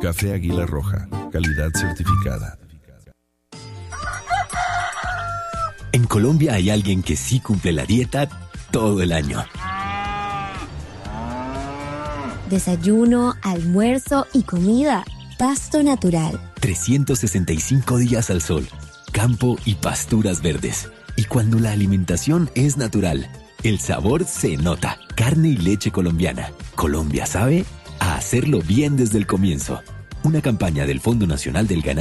Café Águila Roja, calidad certificada. En Colombia hay alguien que sí cumple la dieta todo el año. Desayuno, almuerzo y comida. Pasto natural. 365 días al sol, campo y pasturas verdes. Y cuando la alimentación es natural, el sabor se nota. Carne y leche colombiana. Colombia sabe a hacerlo bien desde el comienzo. Una campaña del Fondo Nacional del Ganado.